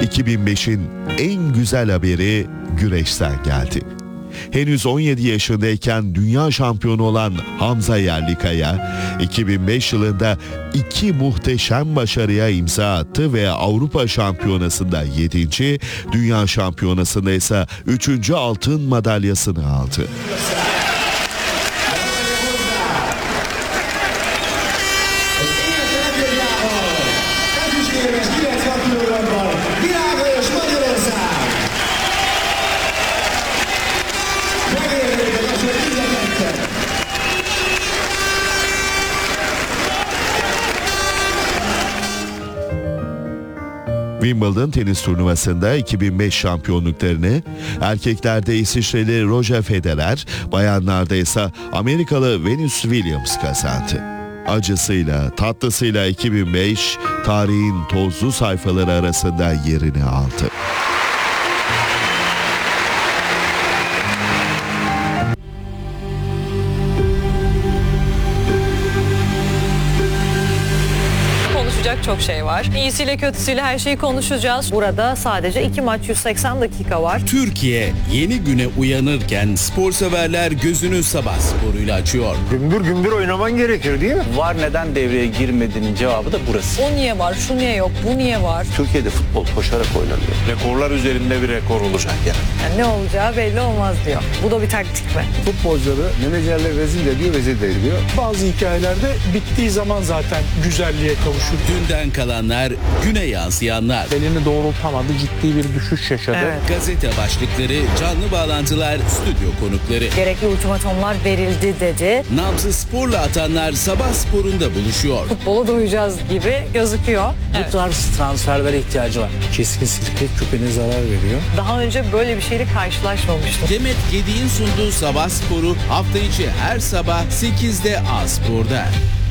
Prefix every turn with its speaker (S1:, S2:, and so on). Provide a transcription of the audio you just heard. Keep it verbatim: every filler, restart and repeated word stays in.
S1: iki bin beşin en güzel haberi güreşten geldi. Henüz on yedi yaşındayken dünya şampiyonu olan Hamza Yerlikaya, iki bin beş yılında iki muhteşem başarıya imza attı ve Avrupa Şampiyonası'nda yedinci, Dünya Şampiyonası'nda ise üçüncü altın madalyasını aldı. Wimbledon tenis turnuvasında iki bin beş şampiyonluklarını erkeklerde İsviçreli Roger Federer, bayanlarda ise Amerikalı Venus Williams kazandı. Acısıyla, tatlısıyla iki bin beş tarihin tozlu sayfaları arasında yerini aldı.
S2: Çok şey var. İyisiyle kötüsüyle her şeyi konuşacağız. Burada sadece iki maç yüz seksen dakika var.
S3: Türkiye yeni güne uyanırken spor severler gözünü sabah sporuyla açıyor.
S4: Gümbür gümbür oynaman gerekir değil mi?
S5: V A R neden devreye girmediğinin cevabı da burası.
S2: O niye var, şu niye yok, bu niye var?
S5: Türkiye'de futbol koşarak oynanıyor.
S4: Rekorlar üzerinde bir rekor olacak yani.
S2: Yani ne olacağı belli olmaz diyor. Bu da bir taktik mi?
S6: Futbolcuları menajerler rezil ediyor, rezil de ediyor.
S7: Bazı hikayelerde bittiği zaman zaten güzelliğe kavuşur.
S3: Dünden kalanlar, güne yansıyanlar.
S7: Belini doğrultamadı, ciddi bir düşüş yaşadı.
S2: Evet.
S3: Gazete başlıkları, canlı bağlantılar, stüdyo konukları.
S2: Gerekli ultimatomlar verildi dedi.
S3: Nabzı sporla atanlar sabah sporunda buluşuyor.
S2: Futbola doyacağız gibi gözüküyor.
S8: Bu
S2: Evet.
S8: tarz transferlere ihtiyacı var.
S7: Keskin sirke küpene zarar veriyor.
S2: Daha önce böyle bir şeyle karşılaşmamıştım.
S3: Demet Gedi'nin sunduğu sabah sporu hafta içi her sabah sekizde A Spor'da.